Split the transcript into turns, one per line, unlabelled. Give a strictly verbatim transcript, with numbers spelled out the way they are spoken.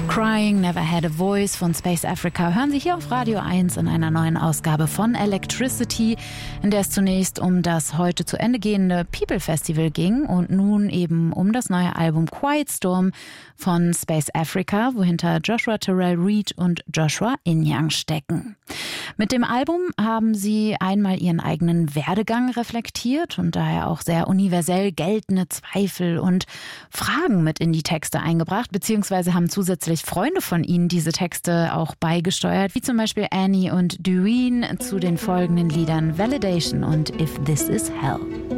Crying Never Had a Voice von Space Africa hören Sie hier auf Radio eins in einer neuen Ausgabe von Electricity, in der es zunächst um das heute zu Ende gehende People Festival ging und nun eben um das neue Album Quiet Storm von Space Africa, wohinter Joshua Terrell Reed und Joshua Inyang stecken. Mit dem Album haben sie einmal ihren eigenen Werdegang reflektiert und daher auch sehr universell geltende Zweifel und Fragen mit in die Texte eingebracht, beziehungsweise haben zusätzlich Freunde von ihnen diese Texte auch beigesteuert, wie zum Beispiel Annie und Doreen zu den folgenden Liedern Validation und If This Is Hell.